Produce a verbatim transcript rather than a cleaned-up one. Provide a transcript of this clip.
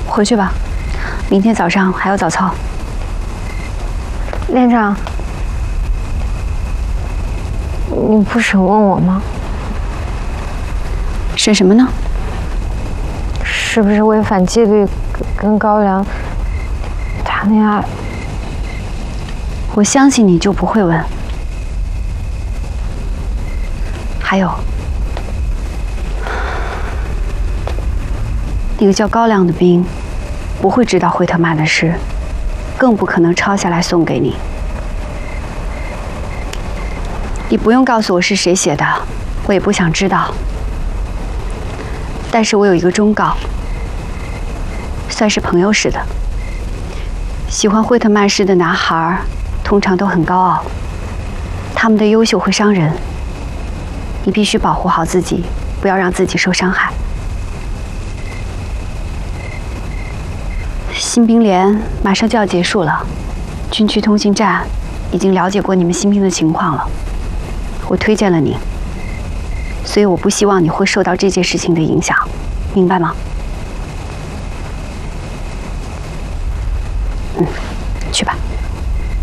回去吧，明天早上还有早操。 连长，你不审问我吗？ 审什么呢？ 是不是违反纪律，跟高粱谈恋爱？ 我相信你就不会问。还有，那个叫高粱的兵，不会知道惠特曼的诗，更不可能抄下来送给你。你不用告诉我是谁写的，我也不想知道。但是我有一个忠告，算是朋友似的。喜欢惠特曼诗的男孩，通常都很高傲，他们的优秀会伤人。你必须保护好自己，不要让自己受伤害。新兵连马上就要结束了，军区通信站已经了解过你们新兵的情况了，我推荐了你，所以我不希望你会受到这件事情的影响，明白吗？嗯，去吧。